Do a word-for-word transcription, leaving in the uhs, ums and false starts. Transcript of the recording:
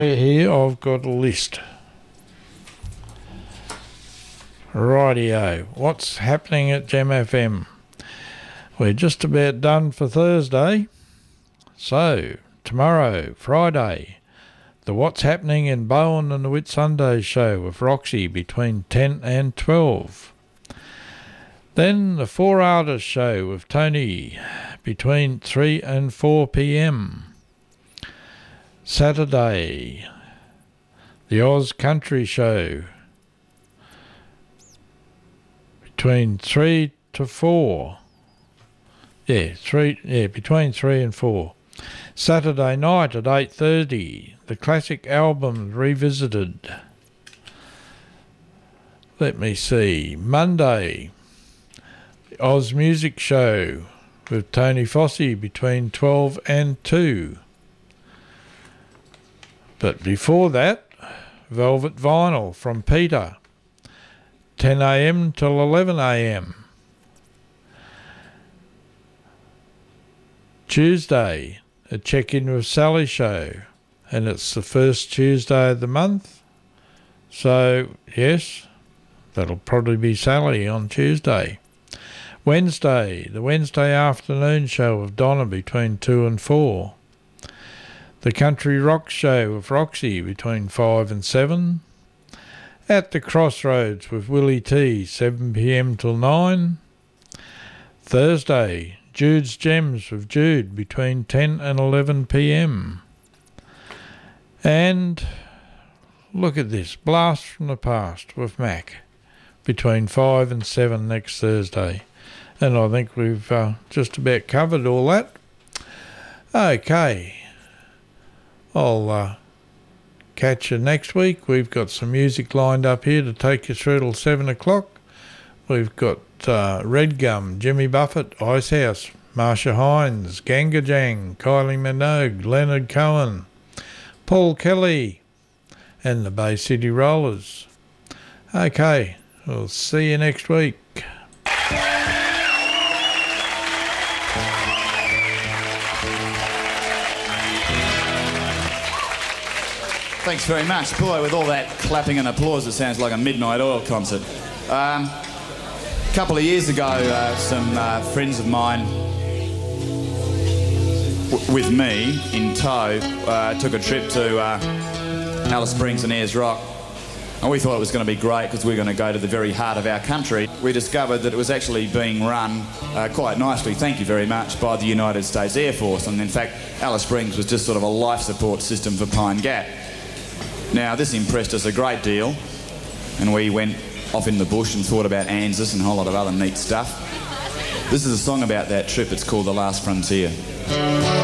Here I've got a list. Rightio, what's happening at Gem F M? We're just about done for Thursday. So, tomorrow, Friday, the What's Happening in Bowen and the Whitsunday show with Roxy between ten and twelve. Then the Four Artists show with Tony between three and four p.m. Saturday, the Oz Country show between three to four. Yeah, three. Yeah, between three and four. Saturday night at eight thirty, the classic albums revisited. Let me see. Monday, the Oz Music show with Tony Fossey between twelve and two. But before that, Velvet Vinyl from Peter, ten a.m. till eleven a.m. Tuesday, a Check-In with Sally show, and it's the first Tuesday of the month. So, yes, that'll probably be Sally on Tuesday. Wednesday, the Wednesday afternoon show with Donna between two and four. The Country Rock show with Roxy between five and seven. At the Crossroads with Willie T, seven p.m. till nine. Thursday, Jude's Gems with Jude between ten and eleven p.m. And look at this, Blast from the Past with Mac between five and seven next Thursday. And I think we've uh, just about covered all that. Okay. I'll uh, catch you next week. We've got some music lined up here to take you through till seven o'clock. We've got uh, Red Gum, Jimmy Buffett, Icehouse, Marsha Hines, Ganga Jang, Kylie Minogue, Leonard Cohen, Paul Kelly, and the Bay City Rollers. Okay, we'll see you next week. Thanks very much. Boy, with all that clapping and applause, it sounds like a Midnight Oil concert. Um, a couple of years ago, uh, some uh, friends of mine, w- with me in tow, uh, took a trip to uh, Alice Springs and Ayers Rock. And we thought it was going to be great because we were going to go to the very heart of our country. We discovered that it was actually being run uh, quite nicely, thank you very much, by the United States Air Force. And in fact, Alice Springs was just sort of a life support system for Pine Gap. Now, this impressed us a great deal, and we went off in the bush and thought about ANZUS and a whole lot of other neat stuff. This is a song about that trip. It's called The Last Frontier.